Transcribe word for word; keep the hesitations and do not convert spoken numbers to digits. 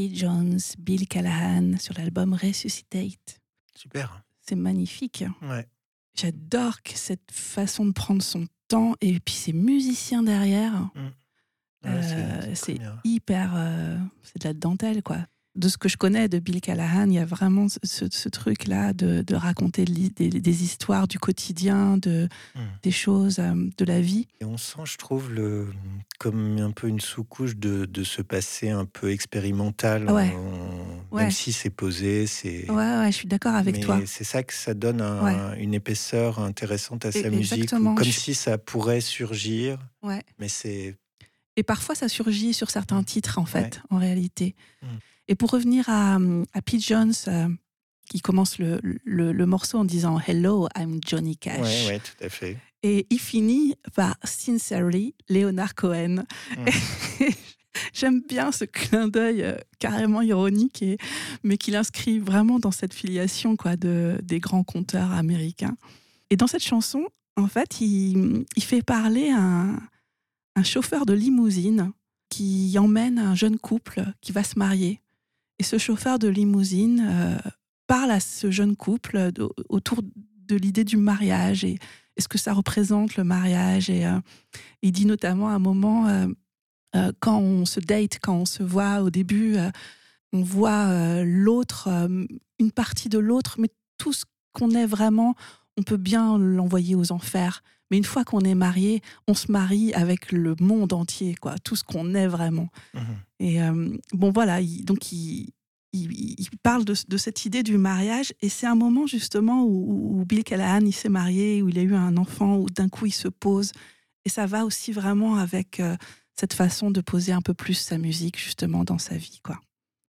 Terry Jones, Bill Callahan sur l'album Resuscitate. Super. C'est magnifique. Ouais. J'adore cette façon de prendre son temps et puis ces musiciens derrière. Mmh. Ouais, Euh, c'est, c'est, c'est très bien. hyper, euh, c'est de la dentelle quoi. De ce que je connais de Bill Callahan, il y a vraiment ce, ce, ce truc-là de, de raconter des, des histoires du quotidien, de, Mmh. des choses, euh, de la vie. Et on sent, je trouve, le, comme un peu une sous-couche de, de ce passé un peu expérimental, Ouais. en, Ouais. même si c'est posé, c'est... Ouais, ouais, je suis d'accord avec mais toi. c'est ça que ça donne un, Ouais. une épaisseur intéressante à sa Et, musique, exactement. ou comme je... si ça pourrait surgir, ouais. mais c'est... Et parfois, ça surgit sur certains Mmh. titres, en fait, Ouais. en réalité. Mmh. Et pour revenir à, à Pete Jones, euh, qui commence le, le, le morceau en disant « Hello, I'm Johnny Cash ». Ouais, ouais, tout à fait. Et il finit par « Sincerely, Leonard Cohen ». Mmh. J'aime bien ce clin d'œil euh, carrément ironique, et, mais qu'il inscrit vraiment dans cette filiation quoi, de, des grands conteurs américains. Et dans cette chanson, en fait, il, il fait parler un, un chauffeur de limousine qui emmène un jeune couple qui va se marier. Et ce chauffeur de limousine euh, parle à ce jeune couple de, autour de l'idée du mariage et, et ce que ça représente le mariage. Et euh, il dit notamment à un moment, euh, euh, quand on se date, quand on se voit au début, euh, on voit euh, l'autre, euh, une partie de l'autre, mais tout ce qu'on est vraiment, on peut bien l'envoyer aux enfers. Mais une fois qu'on est marié, on se marie avec le monde entier, quoi, tout ce qu'on est vraiment. Mmh. Et euh, bon, voilà, il, donc il, il, il parle de, de cette idée du mariage, et c'est un moment justement où, où Bill Callahan, il s'est marié, où il a eu un enfant, où d'un coup il se pose, et ça va aussi vraiment avec euh, cette façon de poser un peu plus sa musique justement dans sa vie, quoi.